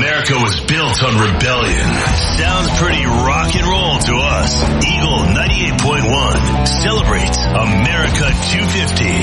America was built on rebellion. Sounds pretty rock and roll to us. Eagle 98.1 celebrates America 250.